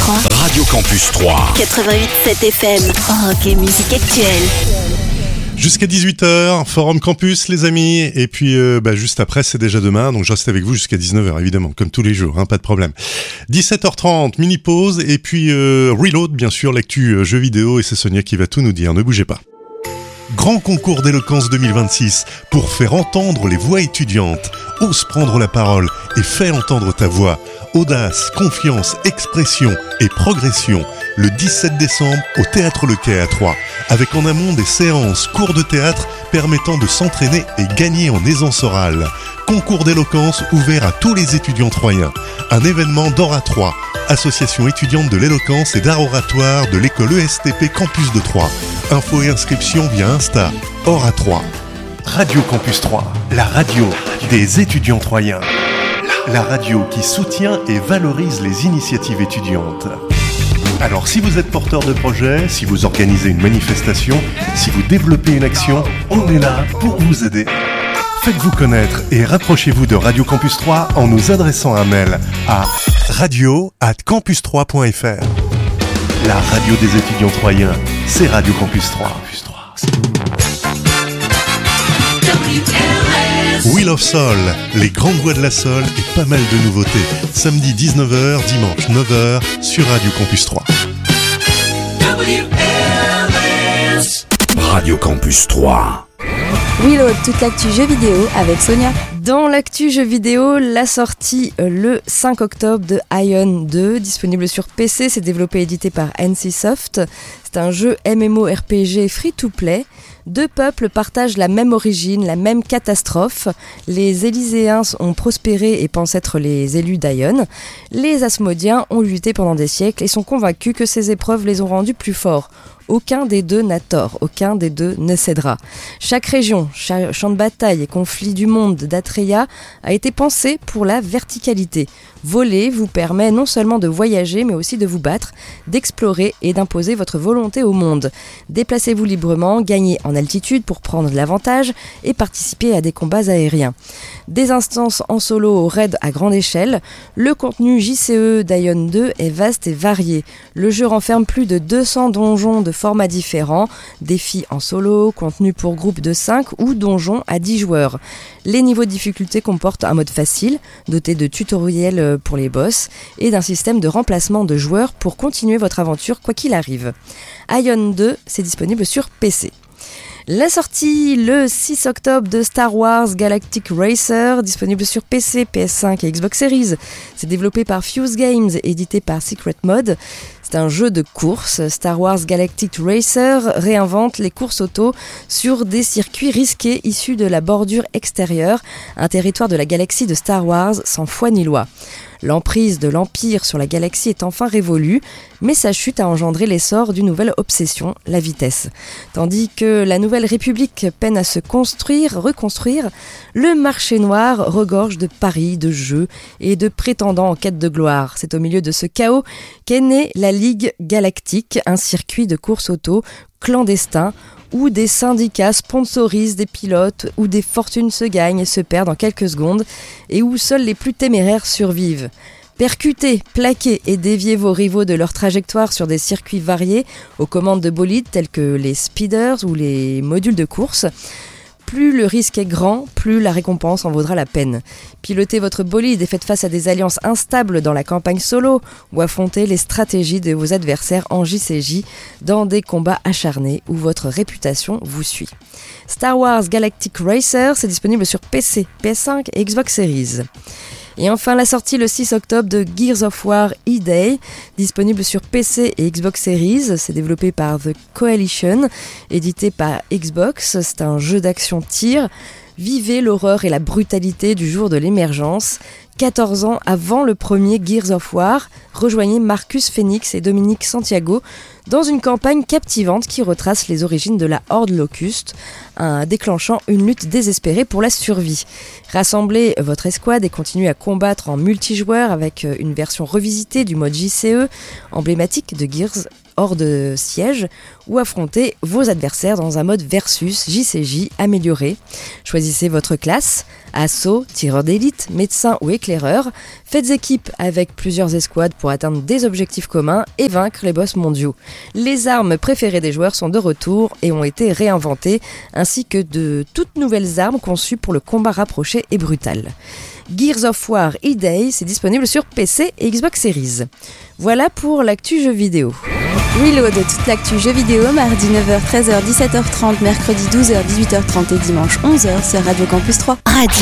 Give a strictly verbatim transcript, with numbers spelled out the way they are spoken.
trois. Radio Campus trois. quatre-vingt-huit virgule sept F M. Rock et musique actuelle. Jusqu'à dix-huit heures, Forum Campus les amis, et puis euh, bah, juste après c'est déjà demain, donc je reste avec vous jusqu'à dix-neuf heures évidemment, comme tous les jours, hein, pas de problème. dix-sept heures trente, mini pause, et puis euh, Reload bien sûr, l'actu euh, jeux vidéo, et c'est Sonia qui va tout nous dire, ne bougez pas. Grand concours d'éloquence deux mille vingt-six, pour faire entendre les voix étudiantes. Ose prendre la parole et fais entendre ta voix. Audace, confiance, expression et progression. Le dix-sept décembre au Théâtre Le Quai à Troyes, avec en amont des séances, cours de théâtre permettant de s'entraîner et gagner en aisance orale. Concours d'éloquence ouvert à tous les étudiants troyens. Un événement d'Oratrois, association étudiante de l'éloquence et d'art oratoire de l'école E S T P Campus de Troyes. Infos et inscriptions via Insta, Oratrois. Radio Campus trois, la radio des étudiants troyens. La radio qui soutient et valorise les initiatives étudiantes. Alors si vous êtes porteur de projet, si vous organisez une manifestation, si vous développez une action, on est là pour vous aider. Faites-vous connaître et rapprochez-vous de Radio Campus trois en nous adressant un mail à radio arobase campus trois point f r. La radio des étudiants troyens, c'est Radio Campus trois. Wheel of Soul, les grandes voix de la Soul et pas mal de nouveautés. Samedi dix-neuf heures, dimanche neuf heures sur Radio Campus trois. Radio Campus trois. Reload, toute l'actu jeux vidéo avec Sonia. Dans l'actu jeux vidéo, la sortie le cinq octobre de Ion deux, disponible sur P C, c'est développé et édité par N C Soft. C'est un jeu M M O R P G free-to-play. Deux peuples partagent la même origine, la même catastrophe. Les Élyséens ont prospéré et pensent être les élus d'Ion. Les Asmodiens ont lutté pendant des siècles et sont convaincus que ces épreuves les ont rendus plus forts. Aucun des deux n'a tort, aucun des deux ne cédera. Chaque région, chaque champ de bataille et conflit du monde d'Atreya a été pensé pour la verticalité. Voler vous permet non seulement de voyager, mais aussi de vous battre, d'explorer et d'imposer votre volonté au monde. Déplacez-vous librement, gagnez en altitude pour prendre l'avantage et participer à des combats aériens. Des instances en solo au raid à grande échelle, le contenu J C E d'Ion deux est vaste et varié. Le jeu renferme plus de deux cents donjons de formats différents, défis en solo, contenu pour groupe de cinq ou donjons à dix joueurs. Les niveaux de difficulté comportent un mode facile, doté de tutoriels pour les boss, et d'un système de remplacement de joueurs pour continuer votre aventure quoi qu'il arrive. Ion deux, c'est disponible sur P C. La sortie le six octobre de Star Wars Galactic Racer, disponible sur P C, P S cinq et Xbox Series. C'est développé par Fuse Games et édité par Secret Mode. C'est un jeu de course. Star Wars Galactic Racer réinvente les courses auto sur des circuits risqués issus de la bordure extérieure, un territoire de la galaxie de Star Wars sans foi ni loi. L'emprise de l'Empire sur la galaxie est enfin révolue, mais sa chute a engendré l'essor d'une nouvelle obsession, la vitesse. Tandis que la Nouvelle République peine à se construire, reconstruire, le marché noir regorge de paris, de jeux et de prétendants en quête de gloire. C'est au milieu de ce chaos qu'est née la Ligue Galactique, un circuit de course auto clandestin où des syndicats sponsorisent des pilotes, où des fortunes se gagnent et se perdent en quelques secondes, et où seuls les plus téméraires survivent. Percutez, plaquez et déviez vos rivaux de leur trajectoire sur des circuits variés aux commandes de bolides tels que les speeders ou les modules de course. Plus le risque est grand, plus la récompense en vaudra la peine. Pilotez votre bolide et faites face à des alliances instables dans la campagne solo ou affrontez les stratégies de vos adversaires en J C J dans des combats acharnés où votre réputation vous suit. Star Wars Galactic Racer, c'est disponible sur P C, P S cinq et Xbox Series. Et enfin la sortie le six octobre de Gears of War E-Day, disponible sur P C et Xbox Series. C'est développé par The Coalition, édité par Xbox. C'est un jeu d'action-tir. Vivez l'horreur et la brutalité du jour de l'émergence. quatorze ans avant le premier Gears of War, rejoignez Marcus Phoenix et Dominique Santiago dans une campagne captivante qui retrace les origines de la Horde Locust, un déclenchant une lutte désespérée pour la survie. Rassemblez votre escouade et continuez à combattre en multijoueur avec une version revisitée du mode J C E, emblématique de Gears hors de siège ou affronter vos adversaires dans un mode versus J C J amélioré. Choisissez votre classe, assaut, tireur d'élite, médecin ou éclaireur. Faites équipe avec plusieurs escouades pour atteindre des objectifs communs et vaincre les boss mondiaux. Les armes préférées des joueurs sont de retour et ont été réinventées, ainsi que de toutes nouvelles armes conçues pour le combat rapproché et brutal. Gears of War E-Day, c'est disponible sur P C et Xbox Series. Voilà pour l'actu jeux vidéo. Reload, toute l'actu jeux vidéo, mardi neuf heures, treize heures, dix-sept heures trente, mercredi douze heures, dix-huit heures trente et dimanche onze heures sur Radio Campus trois. Radio